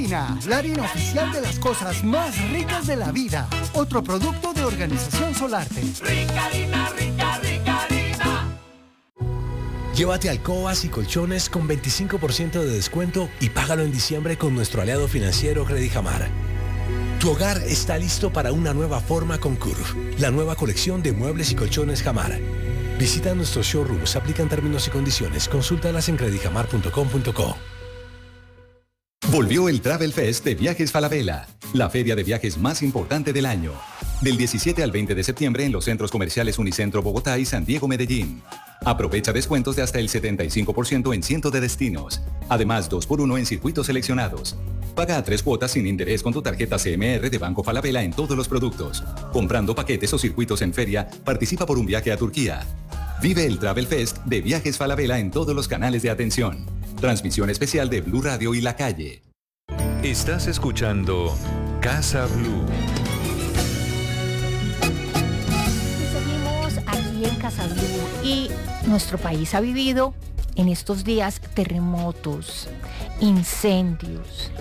Harina, la harina oficial de las cosas más ricas de la vida. Otro producto de Organización Solarte. Rica harina, rica, rica harina. Llévate alcobas y colchones con 25% de descuento y págalo en diciembre con nuestro aliado financiero Credijamar. Tu hogar está listo para una nueva forma con Curve, la nueva colección de muebles y colchones Jamar. Visita nuestros showrooms, aplican términos y condiciones, consúltalas en credijamar.com.co. Volvió el Travel Fest de Viajes Falabella, la feria de viajes más importante del año. Del 17 al 20 de septiembre en los centros comerciales Unicentro Bogotá y San Diego Medellín. Aprovecha descuentos de hasta el 75% en cientos de destinos. Además, 2x1 en circuitos seleccionados. Paga a 3 cuotas sin interés con tu tarjeta CMR de Banco Falabella en todos los productos. Comprando paquetes o circuitos en feria, participa por un viaje a Turquía. Vive el Travel Fest de Viajes Falabella en todos los canales de atención. Transmisión especial de Blue Radio y La Calle. Estás escuchando Casa Blue. Seguimos aquí en Casa Blue y nuestro país ha vivido en estos días terremotos, incendios,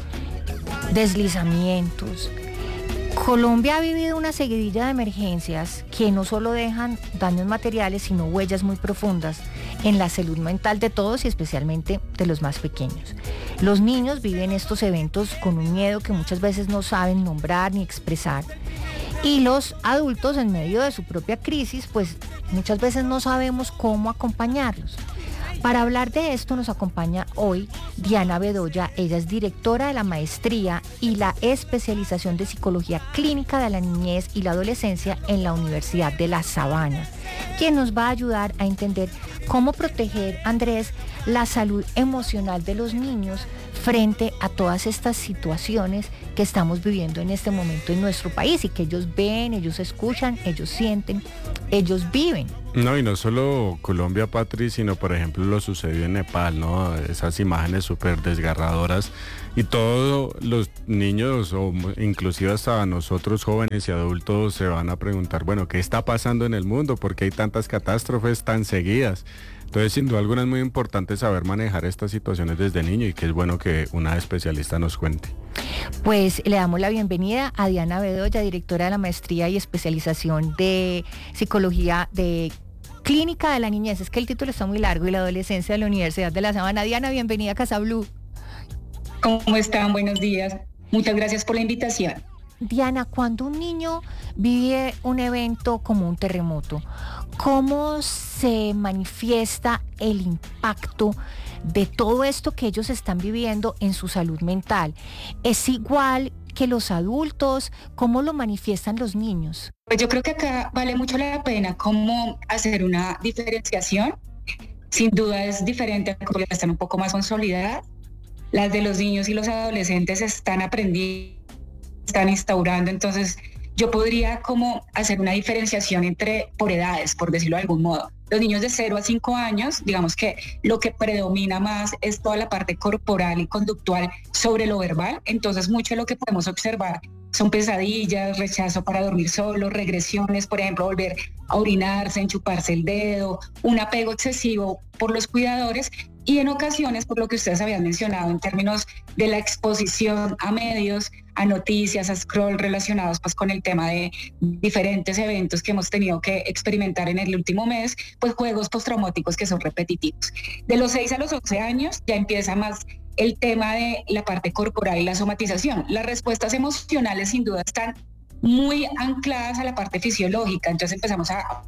deslizamientos. Colombia ha vivido una seguidilla de emergencias que no solo dejan daños materiales, sino huellas muy profundas en la salud mental de todos y especialmente de los más pequeños. Los niños viven estos eventos con un miedo que muchas veces no saben nombrar ni expresar. Y los adultos, en medio de su propia crisis, pues muchas veces no sabemos cómo acompañarlos. Para hablar de esto nos acompaña hoy Diana Bedoya. Ella es directora de la maestría y la especialización de psicología clínica de la niñez y la adolescencia en la Universidad de La Sabana, quien nos va a ayudar a entender cómo proteger, Andrés, la salud emocional de los niños frente a todas estas situaciones que estamos viviendo en este momento en nuestro país y que ellos ven, ellos escuchan, ellos sienten, ellos viven. No, y no solo Colombia, Patri, sino por ejemplo lo sucedió en Nepal, ¿no? Esas imágenes súper desgarradoras y todos los niños o inclusive hasta nosotros jóvenes y adultos se van a preguntar, bueno, ¿qué está pasando en el mundo? ¿Por qué hay tantas catástrofes tan seguidas? Entonces, sin duda alguna es muy importante saber manejar estas situaciones desde niño y que es bueno que una especialista nos cuente. Pues le damos la bienvenida a Diana Bedoya, directora de la maestría y especialización de psicología de clínica de la niñez. Es que el título está muy largo, y la adolescencia de la Universidad de La Sabana. Diana, bienvenida a Casa Blue. ¿Cómo están? Buenos días. Muchas gracias por la invitación. Diana, cuando un niño vive un evento como un terremoto, ¿cómo se manifiesta el impacto de todo esto que ellos están viviendo en su salud mental? ¿Es igual que los adultos? ¿Cómo lo manifiestan los niños? Pues yo creo que acá vale mucho la pena cómo hacer una diferenciación. Sin duda es diferente porque están un poco más consolidadas. Las de los niños y los adolescentes están aprendiendo, están instaurando, entonces yo podría como hacer una diferenciación por edades, por decirlo de algún modo. Los niños de 0 a 5 años, digamos que lo que predomina más es toda la parte corporal y conductual sobre lo verbal, entonces mucho de lo que podemos observar son pesadillas, rechazo para dormir solo, regresiones, por ejemplo, volver a orinarse, enchuparse el dedo, un apego excesivo por los cuidadores y en ocasiones, por lo que ustedes habían mencionado en términos de la exposición a medios, a noticias, a scroll relacionados pues con el tema de diferentes eventos que hemos tenido que experimentar en el último mes, pues juegos postraumáticos que son repetitivos. De los 6 a los 11 años ya empieza más el tema de la parte corporal y la somatización. Las respuestas emocionales sin duda están muy ancladas a la parte fisiológica, entonces empezamos a...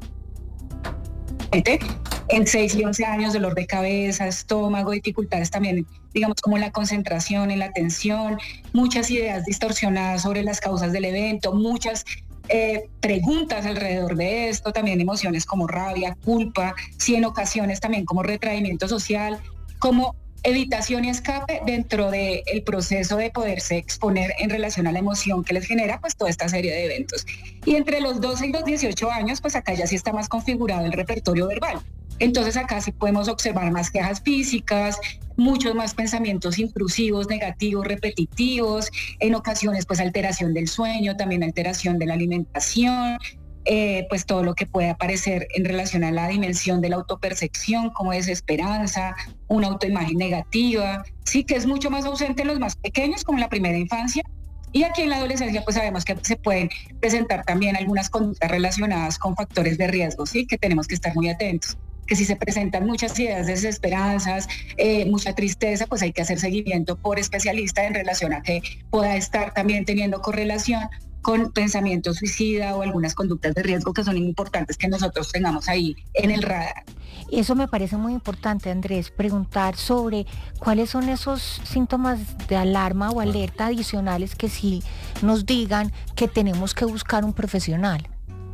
En 6 y 11 años, dolor de cabeza, estómago, dificultades también, digamos, como en la concentración, en la atención, muchas ideas distorsionadas sobre las causas del evento, muchas preguntas alrededor de esto, también emociones como rabia, culpa, sí, en ocasiones también como retraimiento social, como evitación y escape dentro del proceso de poderse exponer en relación a la emoción que les genera pues toda esta serie de eventos. Y entre los 12 y los 18 años, pues acá ya sí está más configurado el repertorio verbal. Entonces acá sí podemos observar más quejas físicas, muchos más pensamientos intrusivos, negativos, repetitivos, en ocasiones pues alteración del sueño, también alteración de la alimentación, pues todo lo que puede aparecer en relación a la dimensión de la autopercepción, como desesperanza, una autoimagen negativa, sí, que es mucho más ausente en los más pequeños, como en la primera infancia. Y aquí en la adolescencia pues sabemos que se pueden presentar también algunas conductas relacionadas con factores de riesgo, sí, que tenemos que estar muy atentos. Que si se presentan muchas ideas de desesperanzas, mucha tristeza, pues hay que hacer seguimiento por especialista en relación a que pueda estar también teniendo correlación con pensamiento suicida o algunas conductas de riesgo que son importantes que nosotros tengamos ahí en el radar. Eso me parece muy importante, Andrés, preguntar sobre cuáles son esos síntomas de alarma o alerta adicionales que sí nos digan que tenemos que buscar un profesional.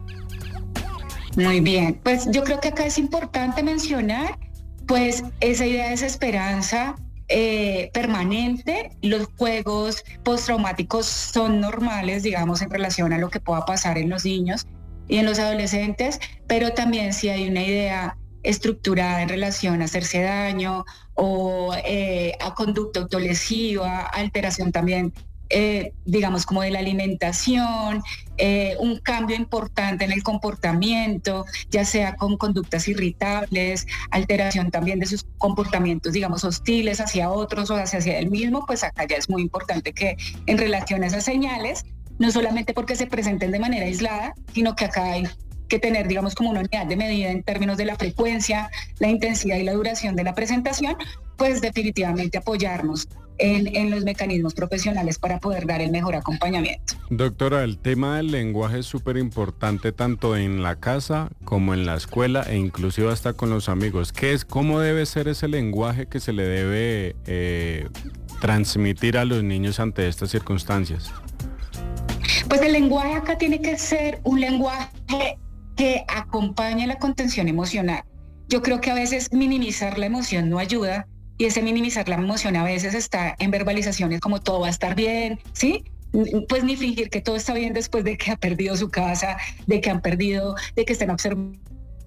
Muy bien, pues yo creo que acá es importante mencionar pues esa idea de desesperanza permanente. Los juegos postraumáticos son normales, digamos, en relación a lo que pueda pasar en los niños y en los adolescentes, pero también si hay una idea estructurada en relación a hacerse daño o a conducta autolesiva, alteración también digamos como de la alimentación, un cambio importante en el comportamiento, ya sea con conductas irritables, alteración también de sus comportamientos, digamos, hostiles hacia otros o hacia él mismo, pues acá ya es muy importante que en relación a esas señales, no solamente porque se presenten de manera aislada, sino que acá hay que tener, digamos, como una unidad de medida en términos de la frecuencia, la intensidad y la duración de la presentación, pues definitivamente apoyarnos en los mecanismos profesionales para poder dar el mejor acompañamiento. Doctora, el tema del lenguaje es súper importante tanto en la casa como en la escuela e inclusive hasta con los amigos. ¿Cómo debe ser ese lenguaje que se le debe transmitir a los niños ante estas circunstancias? Pues el lenguaje acá tiene que ser un lenguaje que acompañe la contención emocional. Yo creo que a veces minimizar la emoción no ayuda, y ese minimizar la emoción a veces está en verbalizaciones como todo va a estar bien, ¿sí? Pues ni fingir que todo está bien después de que ha perdido su casa, de que estén observando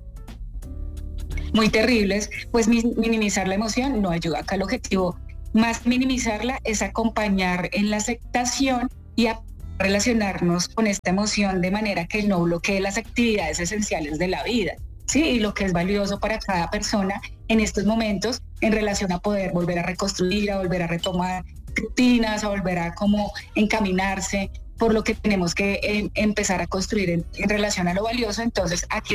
muy terribles, pues minimizar la emoción no ayuda. Acá el objetivo, más minimizarla, es acompañar en la aceptación y relacionarnos con esta emoción de manera que no bloquee las actividades esenciales de la vida, ¿sí? Y lo que es valioso para cada persona en estos momentos en relación a poder volver a reconstruir, a volver a retomar rutinas, a volver a como encaminarse por lo que tenemos que empezar a construir en relación a lo valioso. Entonces aquí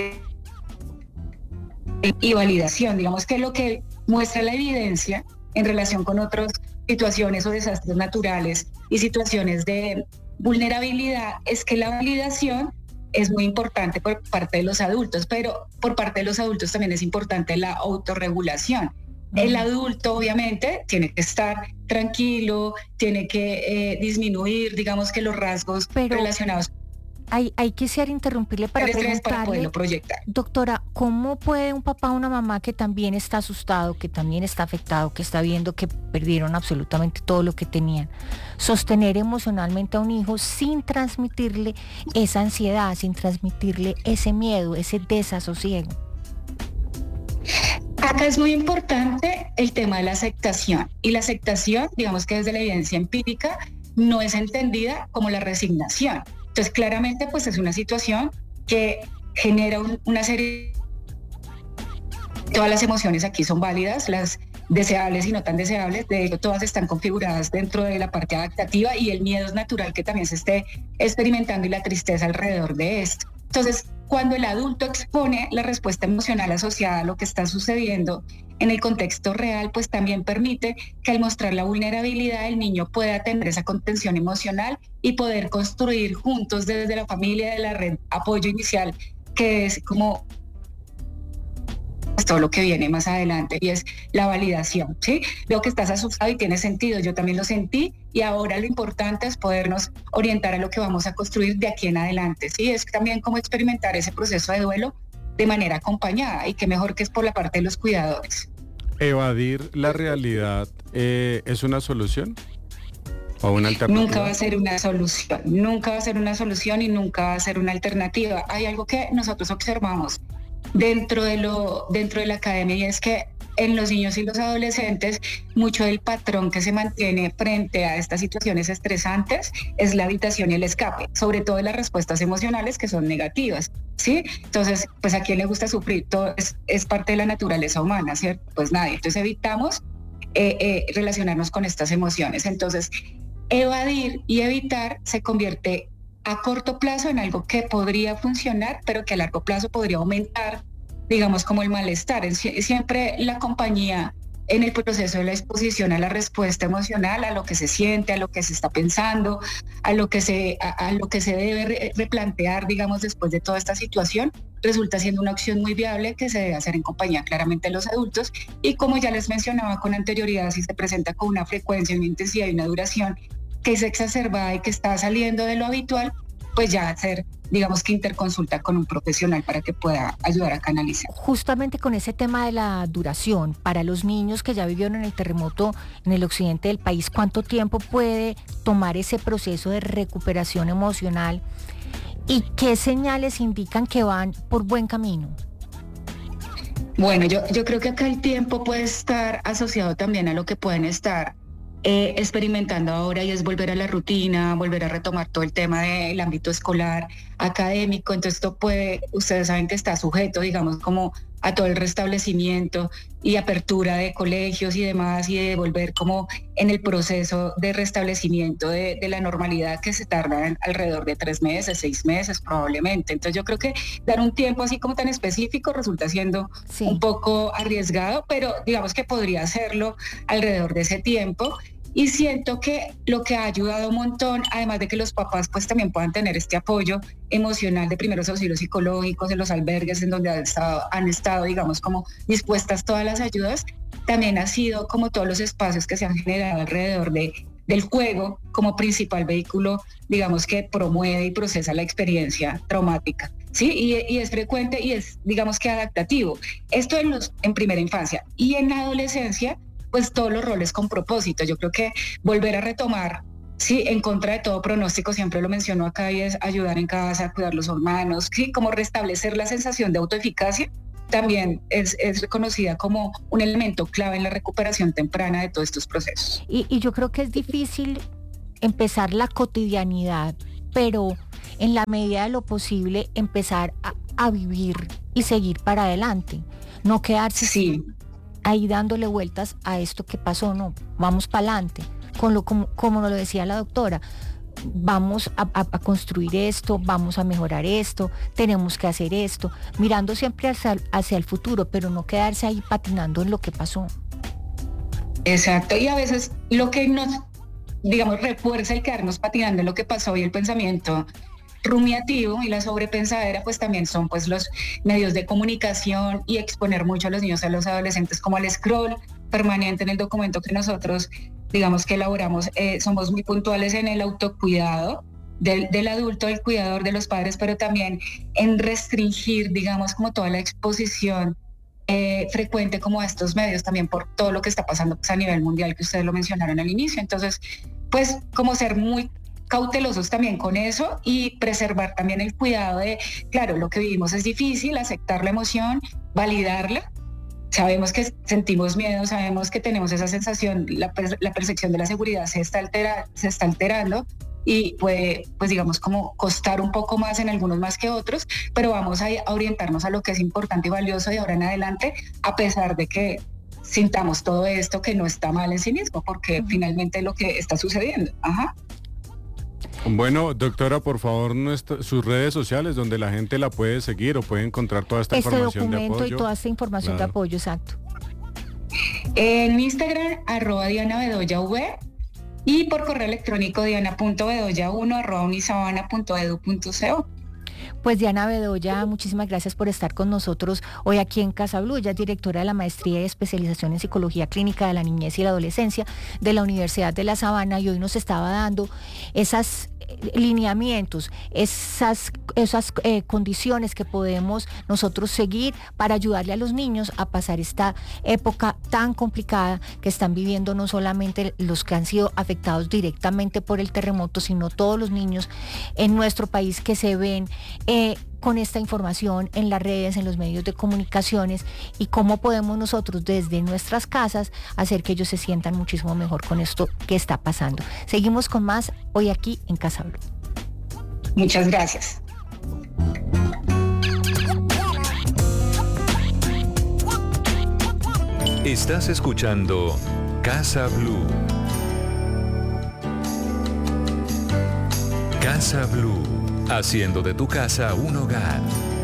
y validación, digamos que lo que muestra la evidencia en relación con otras situaciones o desastres naturales y situaciones de vulnerabilidad es que la validación es muy importante por parte de los adultos, pero por parte de los adultos también es importante la autorregulación. El adulto obviamente tiene que estar tranquilo, tiene que disminuir, digamos que los rasgos relacionados. Hay quisiera interrumpirle para preguntarle, poderlo proyectar. Doctora, ¿cómo puede un papá o una mamá que también está asustado, que también está afectado, que está viendo que perdieron absolutamente todo lo que tenían, sostener emocionalmente a un hijo sin transmitirle esa ansiedad, sin transmitirle ese miedo, ese desasosiego? Acá es muy importante el tema de la aceptación. Y la aceptación, digamos que desde la evidencia empírica, no es entendida como la resignación. Entonces, claramente, pues es una situación que genera una serie... Todas las emociones aquí son válidas, las deseables y no tan deseables, de hecho todas están configuradas dentro de la parte adaptativa y el miedo es natural que también se esté experimentando y la tristeza alrededor de esto. Entonces, cuando el adulto expone la respuesta emocional asociada a lo que está sucediendo en el contexto real, pues también permite que al mostrar la vulnerabilidad el niño pueda tener esa contención emocional y poder construir juntos desde la familia, de la red apoyo inicial, que es como todo lo que viene más adelante, y es la validación, ¿sí? Veo que estás asustado y tiene sentido, yo también lo sentí, y ahora lo importante es podernos orientar a lo que vamos a construir de aquí en adelante, ¿sí? Es también como experimentar ese proceso de duelo de manera acompañada, y que mejor que es por la parte de los cuidadores. ¿Evadir la realidad es una solución? ¿O una alternativa? Nunca va a ser una solución, nunca va a ser una solución y nunca va a ser una alternativa. Hay algo que nosotros observamos dentro de la academia, y es que en los niños y los adolescentes, mucho del patrón que se mantiene frente a estas situaciones estresantes es la evitación y el escape, sobre todo de las respuestas emocionales que son negativas, ¿sí? Entonces, pues a quién le gusta sufrir, todo es parte de la naturaleza humana, ¿cierto? Pues nadie. Entonces evitamos relacionarnos con estas emociones. Entonces, evadir y evitar se convierte a corto plazo en algo que podría funcionar, pero que a largo plazo podría aumentar, digamos, como el malestar. Siempre la compañía en el proceso de la exposición a la respuesta emocional, a lo que se siente, a lo que se está pensando, a lo que se debe replantear, digamos, después de toda esta situación, resulta siendo una opción muy viable que se debe hacer en compañía claramente de los adultos. Y como ya les mencionaba con anterioridad, si se presenta con una frecuencia, una intensidad y una duración que es exacerbada y que está saliendo de lo habitual, pues ya hacer, digamos, que interconsulta con un profesional para que pueda ayudar a canalizar. Justamente con ese tema de la duración, para los niños que ya vivieron en el terremoto en el occidente del país, ¿cuánto tiempo puede tomar ese proceso de recuperación emocional? ¿Y qué señales indican que van por buen camino? Bueno, yo creo que acá el tiempo puede estar asociado también a lo que pueden estar experimentando ahora, y es volver a la rutina, volver a retomar todo el tema del ámbito escolar, académico. Entonces esto ustedes saben que está sujeto, digamos, como a todo el restablecimiento y apertura de colegios y demás, y de volver como en el proceso de restablecimiento de la normalidad, que se tarda alrededor de 3 meses, 6 meses probablemente. Entonces yo creo que dar un tiempo así como tan específico resulta siendo un poco arriesgado, pero digamos que podría hacerlo alrededor de ese tiempo. Y siento que lo que ha ayudado un montón, además de que los papás pues también puedan tener este apoyo emocional de primeros auxilios psicológicos en los albergues en donde han estado, digamos, como dispuestas todas las ayudas, también ha sido como todos los espacios que se han generado alrededor del juego como principal vehículo, digamos, que promueve y procesa la experiencia traumática. Sí, y es frecuente y es, digamos, que adaptativo. Esto en primera infancia. Y en la adolescencia, pues todos los roles con propósito. Yo creo que volver a retomar, sí, en contra de todo pronóstico, siempre lo menciono acá, y es ayudar en casa, cuidar los hermanos, sí, como restablecer la sensación de autoeficacia, también es reconocida como un elemento clave en la recuperación temprana de todos estos procesos. Y yo creo que es difícil empezar la cotidianidad, pero en la medida de lo posible empezar a vivir y seguir para adelante, no quedarse ahí dándole vueltas a esto que pasó, no, vamos para adelante, como nos lo decía la doctora, vamos a construir esto, vamos a mejorar esto, tenemos que hacer esto, mirando siempre hacia el futuro, pero no quedarse ahí patinando en lo que pasó. Exacto, y a veces lo que nos, digamos, refuerza el quedarnos patinando en lo que pasó y el pensamiento rumiativo y la sobrepensadera, pues también son pues los medios de comunicación y exponer mucho a los niños y a los adolescentes como al scroll permanente. En el documento que nosotros, digamos, que elaboramos, somos muy puntuales en el autocuidado del adulto, del cuidador, de los padres, pero también en restringir, digamos, como toda la exposición frecuente como a estos medios, también por todo lo que está pasando pues, a nivel mundial, que ustedes lo mencionaron al inicio. Entonces, pues como ser muy cautelosos también con eso y preservar también el cuidado de, claro, lo que vivimos es difícil, aceptar la emoción, validarla. Sabemos que sentimos miedo, sabemos que tenemos esa sensación, la percepción de la seguridad se está alterando y puede, pues digamos, como costar un poco más en algunos más que otros, pero vamos a orientarnos a lo que es importante y valioso de ahora en adelante, a pesar de que sintamos todo esto que no está mal en sí mismo, porque finalmente es lo que está sucediendo. Ajá. Bueno, doctora, por favor, sus redes sociales donde la gente la puede seguir o puede encontrar toda esta información de apoyo. Este documento y toda esta información de apoyo, exacto. En Instagram, @DianaBedoyaV, y por correo electrónico diana.bedoya1@unisabana.edu.co. Pues Diana Bedoya, muchísimas gracias por estar con nosotros hoy aquí en Casa Blue. Ella es directora de la Maestría y Especialización en Psicología Clínica de la Niñez y la Adolescencia de la Universidad de La Sabana, y hoy nos estaba dando esas lineamientos, esas condiciones que podemos nosotros seguir para ayudarle a los niños a pasar esta época tan complicada que están viviendo no solamente los que han sido afectados directamente por el terremoto, sino todos los niños en nuestro país que se ven con esta información en las redes, en los medios de comunicaciones, y cómo podemos nosotros desde nuestras casas hacer que ellos se sientan muchísimo mejor con esto que está pasando. Seguimos con más hoy aquí en Casa Blue. Muchas gracias. Estás escuchando Casa Blue. Casa Blue, haciendo de tu casa un hogar.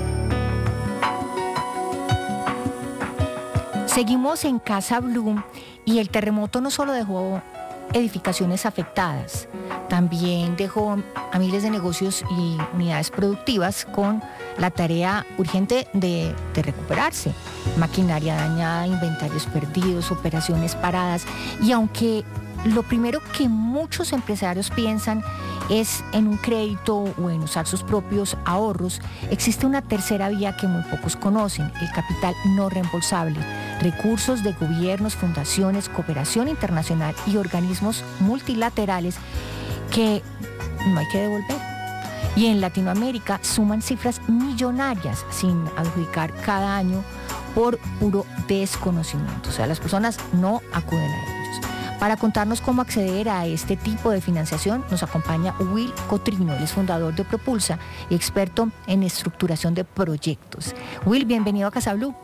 Seguimos en Casa Blue y el terremoto no solo dejó edificaciones afectadas, también dejó a miles de negocios y unidades productivas con la tarea urgente de recuperarse. Maquinaria dañada, inventarios perdidos, operaciones paradas. Y aunque lo primero que muchos empresarios piensan es en un crédito o en usar sus propios ahorros, existe una tercera vía que muy pocos conocen: el capital no reembolsable. Recursos de gobiernos, fundaciones, cooperación internacional y organismos multilaterales que no hay que devolver. Y en Latinoamérica suman cifras millonarias sin adjudicar cada año por puro desconocimiento. O sea, las personas no acuden a ellos. Para contarnos cómo acceder a este tipo de financiación, nos acompaña Will Cotrino. Él es fundador de Propulsa y experto en estructuración de proyectos. Will, bienvenido a Casa Blue.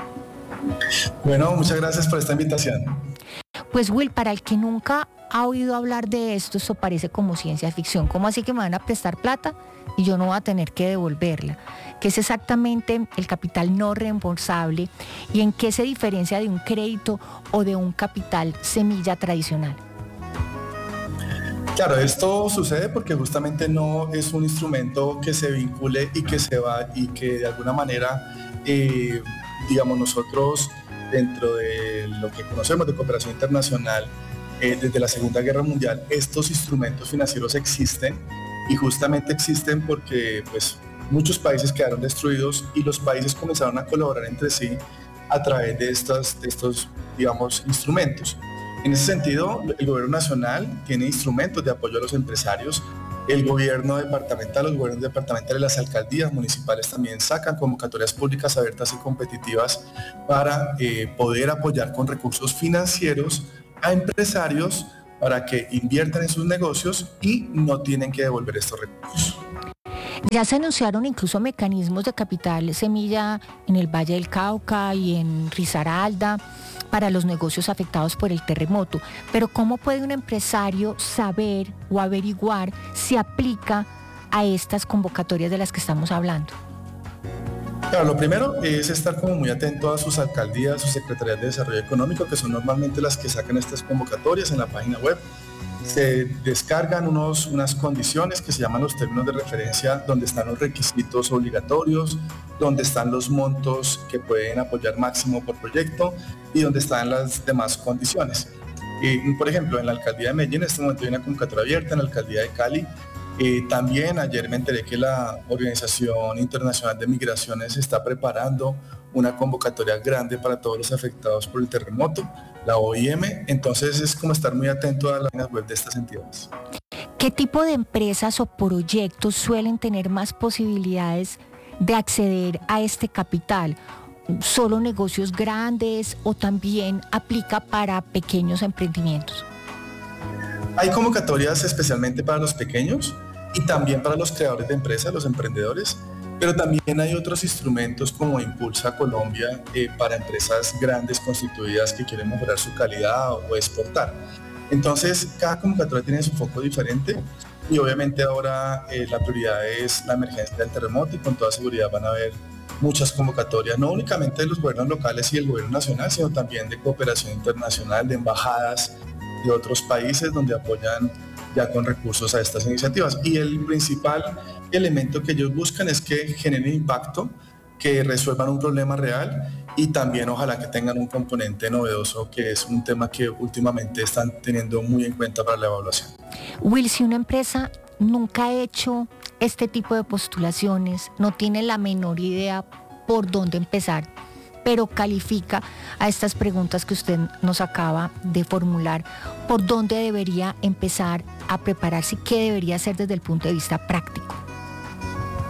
Bueno, muchas gracias por esta invitación. Pues Will, para el que nunca ha oído hablar de esto parece como ciencia ficción. ¿Cómo así que me van a prestar plata y yo no voy a tener que devolverla? ¿Qué es exactamente el capital no reembolsable y en qué se diferencia de un crédito o de un capital semilla tradicional? Claro, esto sucede porque justamente no es un instrumento que se vincule y que se va y que de alguna manera, digamos, nosotros dentro de lo que conocemos de cooperación internacional, desde la Segunda Guerra Mundial, estos instrumentos financieros existen y justamente existen porque pues, muchos países quedaron destruidos y los países comenzaron a colaborar entre sí a través de estos, digamos, instrumentos. En ese sentido, el gobierno nacional tiene instrumentos de apoyo a los empresarios. El gobierno departamental, los gobiernos departamentales, las alcaldías municipales también sacan convocatorias públicas abiertas y competitivas para poder apoyar con recursos financieros a empresarios para que inviertan en sus negocios y no tienen que devolver estos recursos. Ya se anunciaron incluso mecanismos de capital semilla en el Valle del Cauca y en Risaralda para los negocios afectados por el terremoto. Pero ¿cómo puede un empresario saber o averiguar si aplica a estas convocatorias de las que estamos hablando? Claro, lo primero es estar como muy atento a sus alcaldías, sus secretarías de desarrollo económico, que son normalmente las que sacan estas convocatorias en la página web. Se descargan unas condiciones que se llaman los términos de referencia, donde están los requisitos obligatorios, donde están los montos que pueden apoyar máximo por proyecto y donde están las demás condiciones. Por ejemplo, en la alcaldía de Medellín en este momento hay una convocatoria abierta, en la alcaldía de Cali. También ayer me enteré que la Organización Internacional de Migraciones está preparando una convocatoria grande para todos los afectados por el terremoto, la OIM. Entonces es como estar muy atento a las páginas web de estas entidades. ¿Qué tipo de empresas o proyectos suelen tener más posibilidades de acceder a este capital? ¿Solo negocios grandes o también aplica para pequeños emprendimientos? Hay convocatorias especialmente para los pequeños y también para los creadores de empresas, los emprendedores, pero también hay otros instrumentos como Impulsa Colombia para empresas grandes constituidas que quieren mejorar su calidad o exportar. Entonces, cada convocatoria tiene su foco diferente y obviamente ahora la prioridad es la emergencia del terremoto y con toda seguridad van a haber muchas convocatorias, no únicamente de los gobiernos locales y el gobierno nacional, sino también de cooperación internacional, de embajadas de otros países donde apoyan ya con recursos a estas iniciativas. Y el principal elemento que ellos buscan es que generen impacto, que resuelvan un problema real y también ojalá que tengan un componente novedoso, que es un tema que últimamente están teniendo muy en cuenta para la evaluación. Will, si una empresa nunca ha hecho este tipo de postulaciones, no tiene la menor idea por dónde empezar, pero califica a estas preguntas que usted nos acaba de formular, ¿por dónde debería empezar a prepararse y qué debería hacer desde el punto de vista práctico?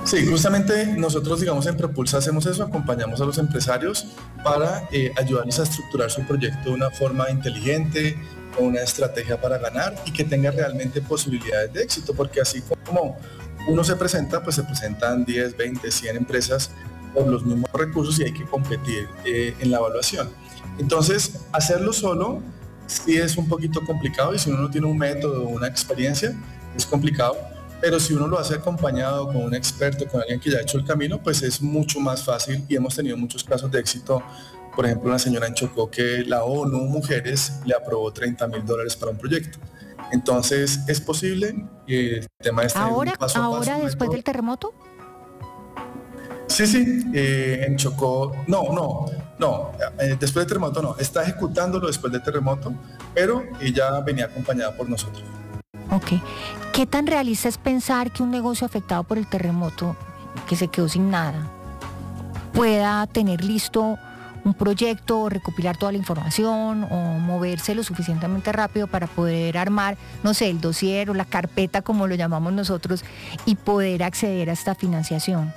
Sí, justamente nosotros, digamos, en Propulsa hacemos eso, acompañamos a los empresarios para ayudarles a estructurar su proyecto de una forma inteligente, con una estrategia para ganar y que tenga realmente posibilidades de éxito, porque así como uno se presenta, pues se presentan 10, 20, 100 empresas por los mismos recursos y hay que competir en la evaluación. Entonces, hacerlo solo sí es un poquito complicado y si uno no tiene un método o una experiencia, es complicado. Pero si uno lo hace acompañado con un experto, con alguien que ya ha hecho el camino, pues es mucho más fácil y hemos tenido muchos casos de éxito. Por ejemplo, una señora en Chocó que la ONU Mujeres le aprobó $30,000 para un proyecto. Entonces, ¿es posible? El tema es ¿Ahora después del terremoto? Sí, en Chocó, no, después del terremoto no, está ejecutándolo después del terremoto, pero ella venía acompañada por nosotros. Ok. ¿Qué tan realista es pensar que un negocio afectado por el terremoto, que se quedó sin nada, pueda tener listo un proyecto, recopilar toda la información o moverse lo suficientemente rápido para poder armar, no sé, el dossier o la carpeta, como lo llamamos nosotros, y poder acceder a esta financiación?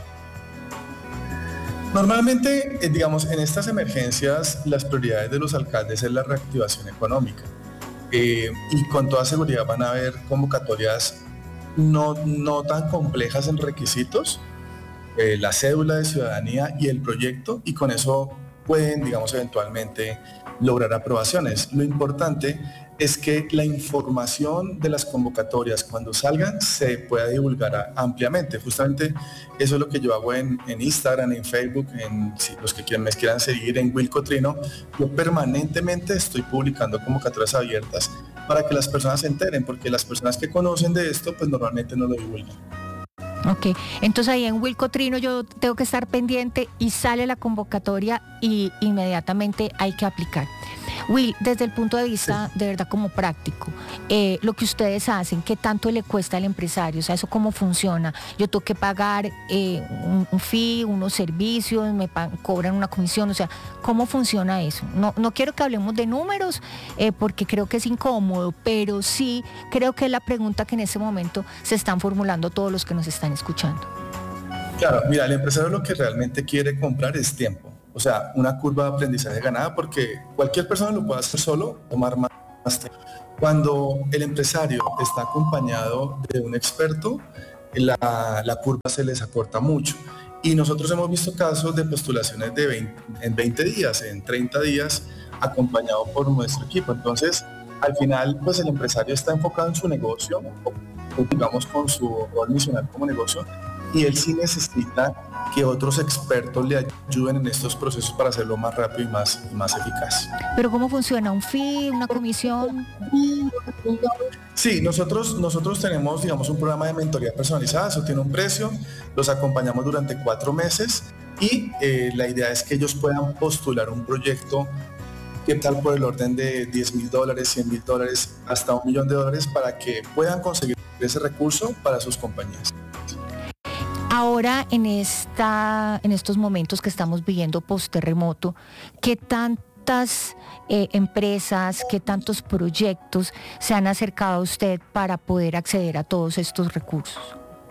Normalmente, digamos, en estas emergencias, las prioridades de los alcaldes es la reactivación económica. Y con toda seguridad van a haber convocatorias no tan complejas en requisitos, la cédula de ciudadanía y el proyecto, y con eso pueden, digamos, eventualmente lograr aprobaciones. Lo importante es que la información de las convocatorias cuando salgan se pueda divulgar ampliamente. Justamente eso es lo que yo hago en Instagram, en Facebook, si los que me quieran seguir en Wilco Trino. Yo permanentemente estoy publicando convocatorias abiertas para que las personas se enteren, porque las personas que conocen de esto pues normalmente no lo divulgan. Ok, entonces ahí en Wilco Trino yo tengo que estar pendiente y sale la convocatoria y inmediatamente hay que aplicar. Will, desde el punto de vista de verdad como práctico, lo que ustedes hacen, ¿qué tanto le cuesta al empresario? O sea, ¿eso cómo funciona? Yo tengo que pagar un fee, unos servicios, cobran una comisión, o sea, ¿cómo funciona eso? No quiero que hablemos de números porque creo que es incómodo, pero sí creo que es la pregunta que en ese momento se están formulando todos los que nos están escuchando. Claro, mira, el empresario lo que realmente quiere comprar es tiempo. O sea, una curva de aprendizaje ganada, porque cualquier persona lo puede hacer solo, tomar más tiempo. Cuando el empresario está acompañado de un experto, la curva se les acorta mucho. Y nosotros hemos visto casos de postulaciones en 20 días, en 30 días, acompañado por nuestro equipo. Entonces, al final, pues el empresario está enfocado en su negocio, o digamos con su rol misional como negocio, y él sí necesita que otros expertos le ayuden en estos procesos para hacerlo más rápido y más eficaz. ¿Pero cómo funciona? ¿Un fee, una comisión? Sí, nosotros tenemos, digamos, un programa de mentoría personalizada, eso tiene un precio, los acompañamos durante 4 meses y la idea es que ellos puedan postular un proyecto que tal por el orden de $10,000, $100,000, hasta $1 millón para que puedan conseguir ese recurso para sus compañías. Ahora, en estos momentos que estamos viviendo post-terremoto, ¿qué tantas empresas, qué tantos proyectos se han acercado a usted para poder acceder a todos estos recursos?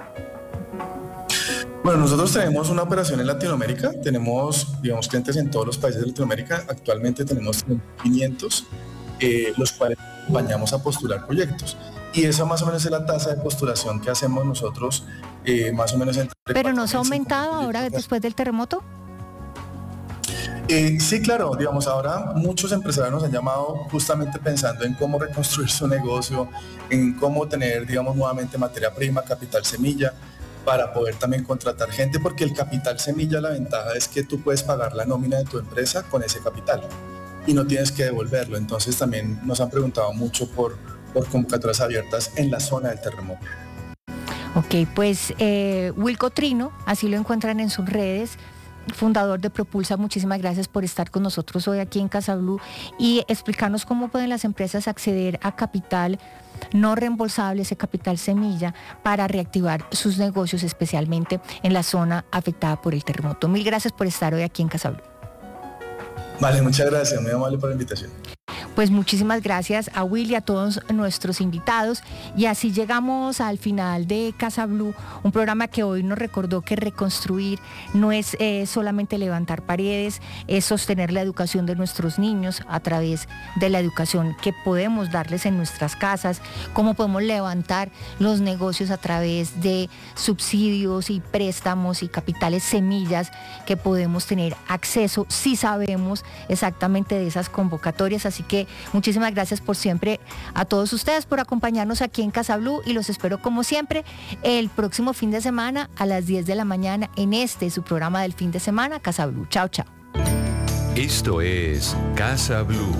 Bueno, nosotros tenemos una operación en Latinoamérica, tenemos, digamos, clientes en todos los países de Latinoamérica. Actualmente tenemos 500, los cuales acompañamos a postular proyectos. Y esa más o menos es la tasa de postulación que hacemos nosotros, más o menos entre... ¿Pero no se ha aumentado ahora después del terremoto? Sí, claro, digamos, ahora muchos empresarios nos han llamado justamente pensando en cómo reconstruir su negocio, en cómo tener, digamos, nuevamente materia prima, capital semilla, para poder también contratar gente, porque el capital semilla, la ventaja es que tú puedes pagar la nómina de tu empresa con ese capital y no tienes que devolverlo. Entonces también nos han preguntado mucho por convocatorias abiertas en la zona del terremoto. Ok, pues Wilco Trino, así lo encuentran en sus redes, fundador de Propulsa, muchísimas gracias por estar con nosotros hoy aquí en Casa Blue y explicarnos cómo pueden las empresas acceder a capital no reembolsable, ese capital semilla, para reactivar sus negocios, especialmente en la zona afectada por el terremoto. Mil gracias por estar hoy aquí en Casa Blue. Vale, muchas gracias, muy amable por la invitación. Pues muchísimas gracias a Will y a todos nuestros invitados. Y así llegamos al final de Casa Blue, un programa que hoy nos recordó que reconstruir no es solamente levantar paredes, es sostener la educación de nuestros niños a través de la educación que podemos darles en nuestras casas, cómo podemos levantar los negocios a través de subsidios y préstamos y capitales semillas que podemos tener acceso si sabemos exactamente de esas convocatorias. Así que muchísimas gracias por siempre a todos ustedes por acompañarnos aquí en Casa Blue y los espero como siempre el próximo fin de semana a las 10 de la mañana en su programa del fin de semana, Casa Blue. Chao, chao. Esto es Casa Blue.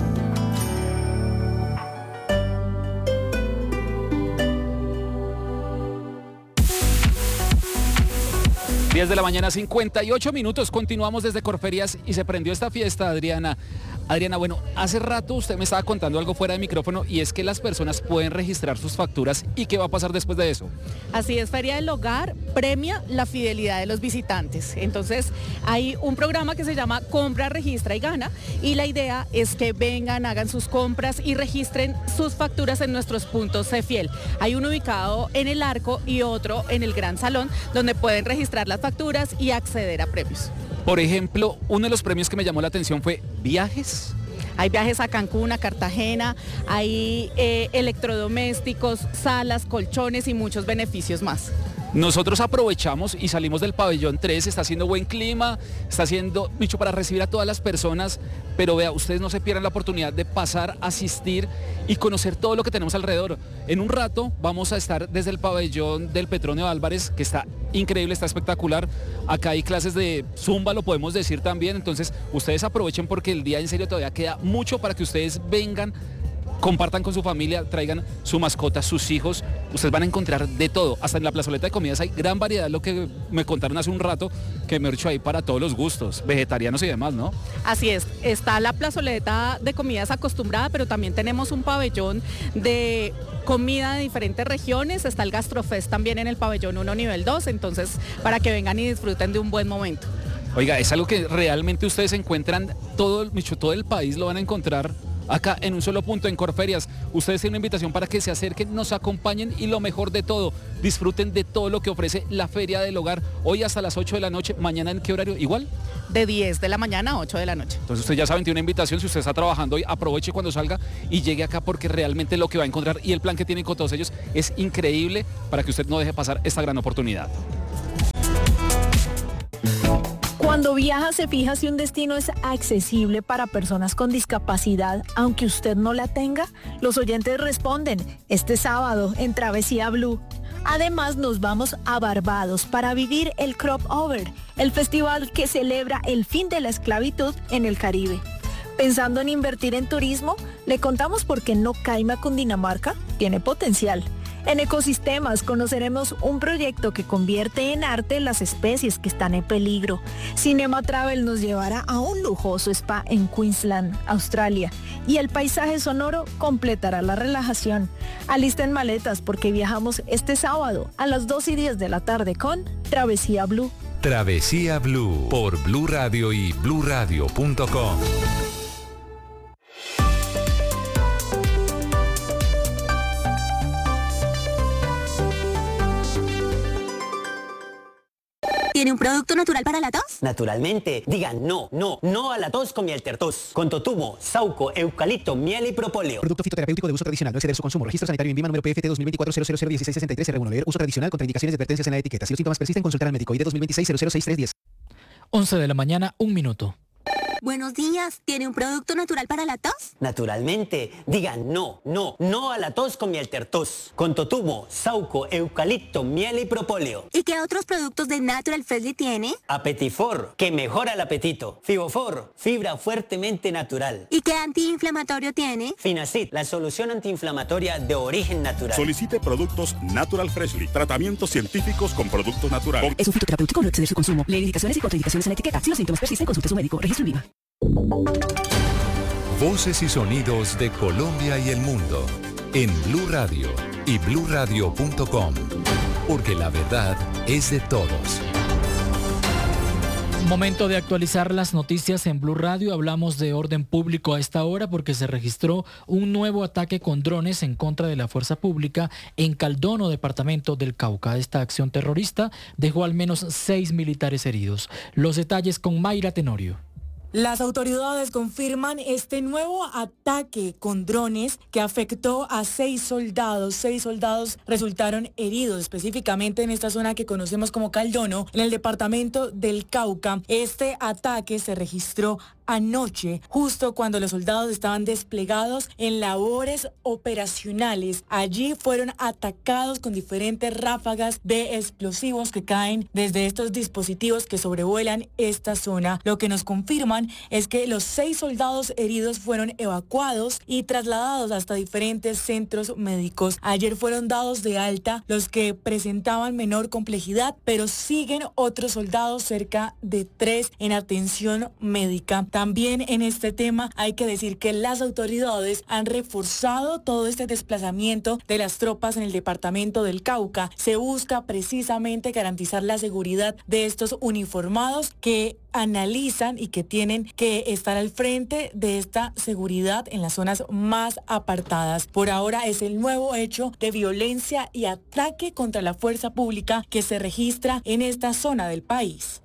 Días de la mañana, 58 minutos. Continuamos desde Corferias y se prendió esta fiesta, Adriana. Adriana, bueno, hace rato usted me estaba contando algo fuera de micrófono y es que las personas pueden registrar sus facturas y qué va a pasar después de eso. Así es, Feria del Hogar premia la fidelidad de los visitantes. Entonces hay un programa que se llama Compra, Registra y Gana y la idea es que vengan, hagan sus compras y registren sus facturas en nuestros puntos CEFIEL. Hay uno ubicado en el Arco y otro en el Gran Salón donde pueden registrar las facturas y acceder a premios. Por ejemplo, uno de los premios que me llamó la atención fue viajes. Hay viajes a Cancún, a Cartagena, hay electrodomésticos, salas, colchones y muchos beneficios más. Nosotros aprovechamos y salimos del pabellón 3, está haciendo buen clima, está haciendo dicho para recibir a todas las personas, pero vea, ustedes no se pierdan la oportunidad de pasar, asistir y conocer todo lo que tenemos alrededor. En un rato vamos a estar desde el pabellón del Petronio Álvarez, que está increíble, está espectacular. Acá hay clases de Zumba, lo podemos decir también, entonces ustedes aprovechen porque el día en serio todavía queda mucho para que ustedes vengan, compartan con su familia, traigan su mascota, sus hijos. Ustedes van a encontrar de todo. Hasta en la plazoleta de comidas hay gran variedad, lo que me contaron hace un rato, que me he dicho ahí para todos los gustos, vegetarianos y demás, ¿no? Así es, está la plazoleta de comidas acostumbrada, pero también tenemos un pabellón de comida de diferentes regiones, está el Gastrofest también en el pabellón 1 nivel 2, entonces para que vengan y disfruten de un buen momento. Oiga, es algo que realmente ustedes encuentran, todo el país lo van a encontrar acá en un solo punto, en Corferias. Ustedes tienen una invitación para que se acerquen, nos acompañen y lo mejor de todo, disfruten de todo lo que ofrece la Feria del Hogar, hoy hasta las 8 de la noche, mañana ¿en qué horario? ¿Igual? De 10 de la mañana a 8 de la noche. Entonces usted ya saben, tiene una invitación, si usted está trabajando hoy, aproveche cuando salga y llegue acá porque realmente lo que va a encontrar y el plan que tienen con todos ellos es increíble para que usted no deje pasar esta gran oportunidad. Cuando viaja se fija si un destino es accesible para personas con discapacidad, aunque usted no la tenga. Los oyentes responden este sábado en Travesía Blue. Además nos vamos a Barbados para vivir el Crop Over, el festival que celebra el fin de la esclavitud en el Caribe. Pensando en invertir en turismo, le contamos por qué no Caima, Cundinamarca, tiene potencial. En Ecosistemas conoceremos un proyecto que convierte en arte las especies que están en peligro. Cinema Travel nos llevará a un lujoso spa en Queensland, Australia. Y el paisaje sonoro completará la relajación. Alisten maletas porque viajamos este sábado a las 2:10 de la tarde con Travesía Blue. Travesía Blue por Blue Radio y bluradio.com. ¿Tiene un producto natural para la tos? Naturalmente. Digan no a la tos con Mieltertos. Con totumo, sauco, eucalipto, miel y propóleo. Producto fitoterapéutico de uso tradicional. No exceder su consumo. Registro sanitario INVIMA número PFT 2024-001663-R1. Leer uso tradicional. Contraindicaciones y advertencias en la etiqueta. Si los síntomas persisten, consultar al médico. ID 2026-006310. 11 de la mañana, 1 minuto. Buenos días. ¿Tiene un producto natural para la tos? Naturalmente. Digan no a la tos con Mieltertos. Con totumo, sauco, eucalipto, miel y propóleo. ¿Y qué otros productos de Natural Freshly tiene? Apetifor, que mejora el apetito. Fibofor, fibra fuertemente natural. ¿Y qué antiinflamatorio tiene? Finacid, la solución antiinflamatoria de origen natural. Solicite productos Natural Freshly. Tratamientos científicos con productos naturales. Es un fitoterapéutico, no exceder su consumo. Lee indicaciones y contraindicaciones en la etiqueta. Si los síntomas persisten, consulte a su médico. Registro INVIMA. Voces y sonidos de Colombia y el mundo en Blue Radio y bluradio.com, porque la verdad es de todos. Momento de actualizar las noticias en Blue Radio. Hablamos de orden público a esta hora porque se registró un nuevo ataque con drones en contra de la fuerza pública en Caldono, departamento del Cauca. Esta acción terrorista dejó al menos 6 militares heridos. Los detalles con Mayra Tenorio. Las autoridades confirman este nuevo ataque con drones que afectó a 6 soldados. 6 soldados resultaron heridos, específicamente en esta zona que conocemos como Caldono, en el departamento del Cauca. Este ataque se registró anoche, justo cuando los soldados estaban desplegados en labores operacionales. Allí fueron atacados con diferentes ráfagas de explosivos que caen desde estos dispositivos que sobrevuelan esta zona. Lo que nos confirman es que los 6 soldados heridos fueron evacuados y trasladados hasta diferentes centros médicos. Ayer fueron dados de alta los que presentaban menor complejidad, pero siguen otros soldados, cerca de 3, en atención médica. También en este tema hay que decir que las autoridades han reforzado todo este desplazamiento de las tropas en el departamento del Cauca. Se busca precisamente garantizar la seguridad de estos uniformados que analizan y que tienen que estar al frente de esta seguridad en las zonas más apartadas. Por ahora es el nuevo hecho de violencia y ataque contra la fuerza pública que se registra en esta zona del país.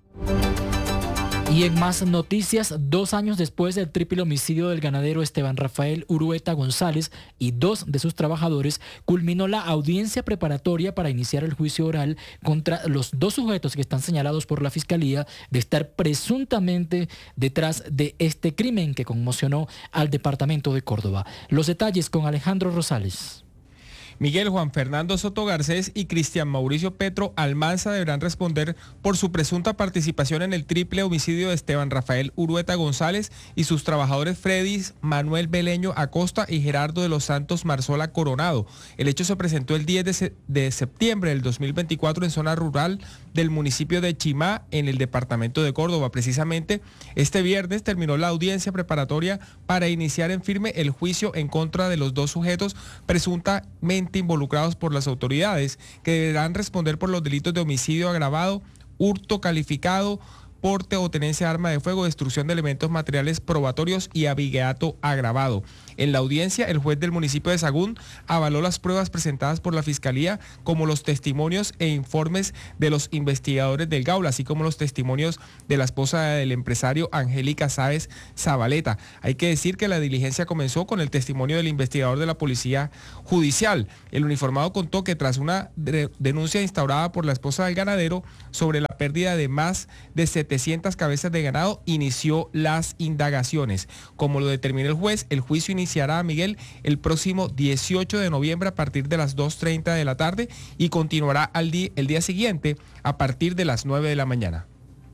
Y en más noticias, 2 años después del triple homicidio del ganadero Esteban Rafael Urueta González y 2 de sus trabajadores, culminó la audiencia preparatoria para iniciar el juicio oral contra los 2 sujetos que están señalados por la Fiscalía de estar presuntamente detrás de este crimen que conmocionó al departamento de Córdoba. Los detalles con Alejandro Rosales. Miguel Juan Fernando Soto Garcés y Cristian Mauricio Petro Almanza deberán responder por su presunta participación en el triple homicidio de Esteban Rafael Urueta González y sus trabajadores Fredis Manuel Beleño Acosta y Gerardo de los Santos Marzola Coronado. El hecho se presentó el 10 de septiembre del 2024 en zona rural del municipio de Chimá, en el departamento de Córdoba. Precisamente este viernes terminó la audiencia preparatoria para iniciar en firme el juicio en contra de los 2 sujetos presuntamente involucrados por las autoridades, que deberán responder por los delitos de homicidio agravado, hurto calificado, porte o tenencia de arma de fuego, destrucción de elementos materiales probatorios y abigeato agravado. En la audiencia, el juez del municipio de Sagún avaló las pruebas presentadas por la Fiscalía, como los testimonios e informes de los investigadores del Gaula, así como los testimonios de la esposa del empresario Angélica Sáez Zabaleta. Hay que decir que la diligencia comenzó con el testimonio del investigador de la Policía Judicial. El uniformado contó que tras una denuncia instaurada por la esposa del ganadero sobre la pérdida de más de 700 cabezas de ganado, inició las indagaciones. Como lo determinó el juez, el juicio iniciará, Miguel, el próximo 18 de noviembre a partir de las 2:30 de la tarde y continuará el día siguiente a partir de las 9 de la mañana.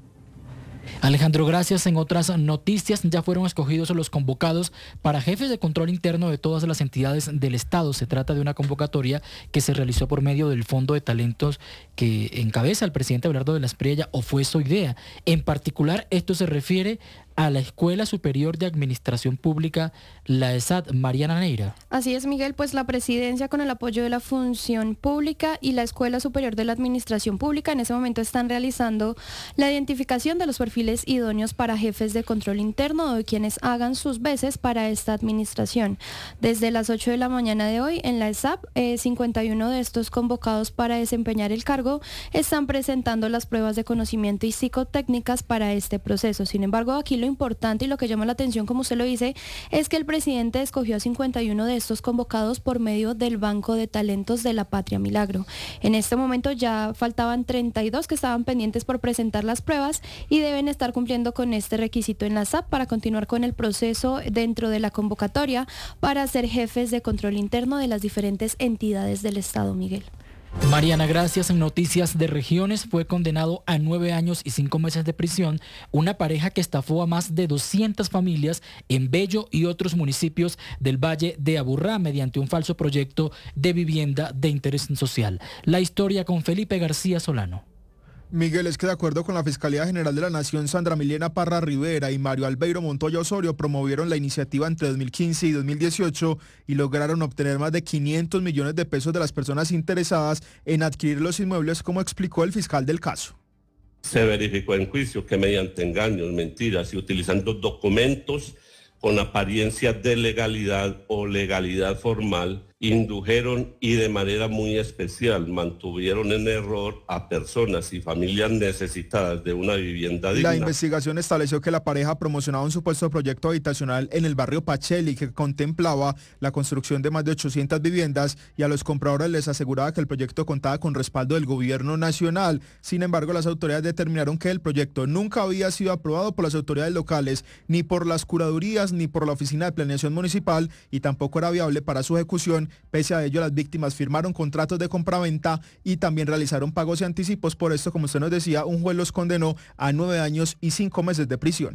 Alejandro, gracias. En otras noticias, ya fueron escogidos los convocados para jefes de control interno de todas las entidades del Estado. Se trata de una convocatoria que se realizó por medio del Fondo de Talentos que encabeza el presidente Abelardo de la Espriella, o fue su idea. En particular, esto se refiere a la Escuela Superior de Administración Pública, la ESAD. Mariana Neira. Así es, Miguel, pues la presidencia, con el apoyo de la Función Pública y la Escuela Superior de la Administración Pública, en ese momento están realizando la identificación de los perfiles idóneos para jefes de control interno o de quienes hagan sus veces para esta administración. Desde las 8 de la mañana de hoy en la ESAP, 51 de estos convocados para desempeñar el cargo están presentando las pruebas de conocimiento y psicotécnicas para este proceso. Sin embargo, aquí lo importante y lo que llama la atención, como usted lo dice, es que el presidente escogió a 51 de estos convocados por medio del Banco de Talentos de la Patria Milagro. En este momento ya faltaban 32 que estaban pendientes por presentar las pruebas y deben estar cumpliendo con este requisito en la SAP para continuar con el proceso dentro de la convocatoria para ser jefes de control interno de las diferentes entidades del Estado, Miguel. Mariana, gracias. En noticias de regiones, fue condenado a 9 años y 5 meses de prisión una pareja que estafó a más de 200 familias en Bello y otros municipios del Valle de Aburrá mediante un falso proyecto de vivienda de interés social. La historia con Felipe García Solano. Miguel, es que de acuerdo con la Fiscalía General de la Nación, Sandra Milena Parra Rivera y Mario Albeiro Montoya Osorio promovieron la iniciativa entre 2015 y 2018 y lograron obtener más de 500 millones de pesos de las personas interesadas en adquirir los inmuebles, como explicó el fiscal del caso. Se verificó en juicio que mediante engaños, mentiras y utilizando documentos con apariencia de legalidad o legalidad formal, indujeron y de manera muy especial mantuvieron en error a personas y familias necesitadas de una vivienda digna. La investigación estableció que la pareja promocionaba un supuesto proyecto habitacional en el barrio Pacheli que contemplaba la construcción de más de 800 viviendas y a los compradores les aseguraba que el proyecto contaba con respaldo del gobierno nacional. Sin embargo, las autoridades determinaron que el proyecto nunca había sido aprobado por las autoridades locales, ni por las curadurías, ni por la Oficina de Planeación Municipal y tampoco era viable para su ejecución. Pese a ello, las víctimas firmaron contratos de compraventa y también realizaron pagos y anticipos. Por esto, como usted nos decía, un juez los condenó a 9 años y 5 meses de prisión.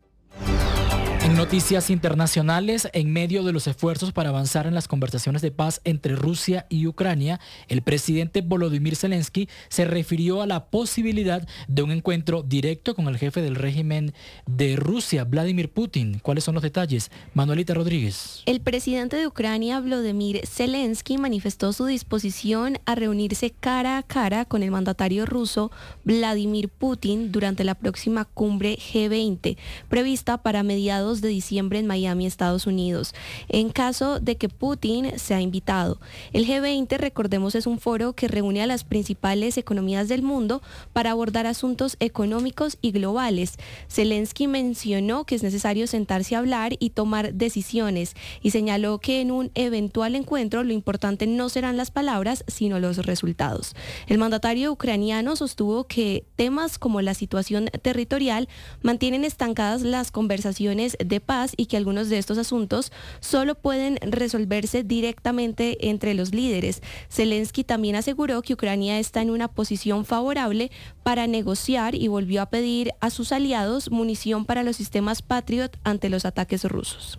En noticias internacionales, en medio de los esfuerzos para avanzar en las conversaciones de paz entre Rusia y Ucrania, el presidente Volodymyr Zelensky se refirió a la posibilidad de un encuentro directo con el jefe del régimen de Rusia, Vladimir Putin. ¿Cuáles son los detalles? Manuelita Rodríguez. El presidente de Ucrania, Volodymyr Zelensky, manifestó su disposición a reunirse cara a cara con el mandatario ruso, Vladimir Putin, durante la próxima cumbre G20, prevista para mediados de diciembre en Miami, Estados Unidos, en caso de que Putin sea invitado. El G20, recordemos, es un foro que reúne a las principales economías del mundo para abordar asuntos económicos y globales. Zelensky mencionó que es necesario sentarse a hablar y tomar decisiones y señaló que en un eventual encuentro lo importante no serán las palabras, sino los resultados. El mandatario ucraniano sostuvo que temas como la situación territorial mantienen estancadas las conversaciones de paz y que algunos de estos asuntos solo pueden resolverse directamente entre los líderes. Zelensky también aseguró que Ucrania está en una posición favorable para negociar y volvió a pedir a sus aliados munición para los sistemas Patriot ante los ataques rusos.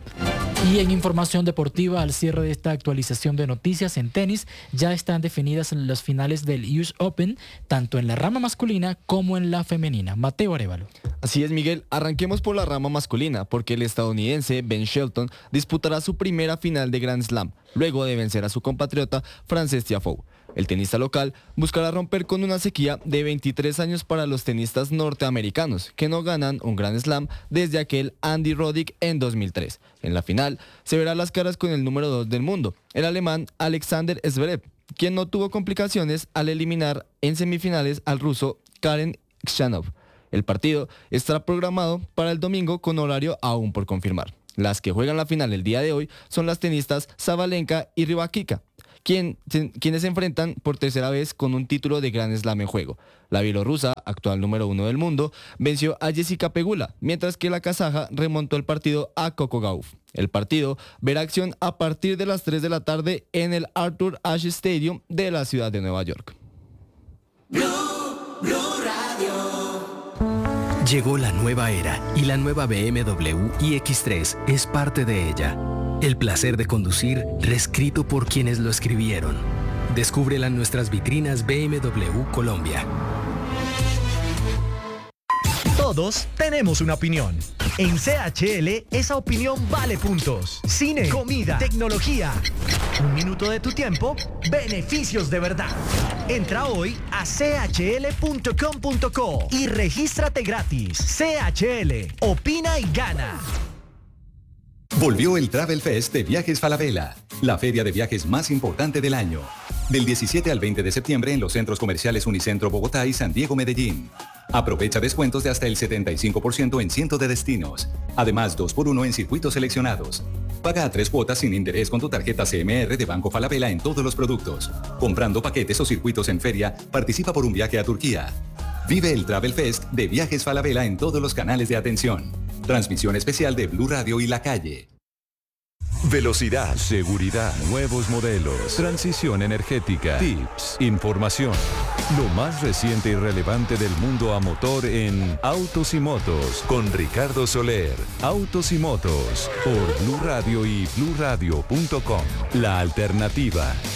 Y en información deportiva, al cierre de esta actualización de noticias en tenis, ya están definidas las finales del US Open, tanto en la rama masculina como en la femenina. Mateo Arévalo. Así es, Miguel. Arranquemos por la rama masculina, porque el estadounidense Ben Shelton disputará su primera final de Grand Slam, luego de vencer a su compatriota Frances Tiafoe. El tenista local buscará romper con una sequía de 23 años para los tenistas norteamericanos, que no ganan un Grand Slam desde aquel Andy Roddick en 2003. En la final se verá las caras con el número 2 del mundo, el alemán Alexander Zverev, quien no tuvo complicaciones al eliminar en semifinales al ruso Karen Khachanov. El partido estará programado para el domingo con horario aún por confirmar. Las que juegan la final el día de hoy son las tenistas Sabalenka y Rybakina, quienes se enfrentan por tercera vez con un título de Grand Slam en juego. La bielorrusa, actual número 1 del mundo, venció a Jessica Pegula, mientras que la kazaja remontó el partido a Coco Gauff. El partido verá acción a partir de las 3 de la tarde en el Arthur Ashe Stadium de la ciudad de Nueva York. Llegó la nueva era y la nueva BMW iX3 es parte de ella. El placer de conducir reescrito por quienes lo escribieron. Descúbrela en nuestras vitrinas BMW Colombia. Todos tenemos una opinión. En CHL, esa opinión vale puntos. Cine, comida, tecnología. Un minuto de tu tiempo, beneficios de verdad. Entra hoy a chl.com.co y regístrate gratis. CHL, opina y gana. Volvió el Travel Fest de Viajes Falabella, la feria de viajes más importante del año. Del 17 al 20 de septiembre en los centros comerciales Unicentro Bogotá y San Diego Medellín. Aprovecha descuentos de hasta el 75% en cientos de destinos. Además, 2x1 en circuitos seleccionados. Paga a 3 cuotas sin interés con tu tarjeta CMR de Banco Falabella en todos los productos. Comprando paquetes o circuitos en feria, participa por un viaje a Turquía. Vive el Travel Fest de Viajes Falabella en todos los canales de atención. Transmisión especial de Blue Radio y La Calle. Velocidad, seguridad, nuevos modelos, transición energética, tips, información. Lo más reciente y relevante del mundo a motor en Autos y Motos con Ricardo Soler. Autos y Motos por Blue Radio y BlueRadio.com. La alternativa.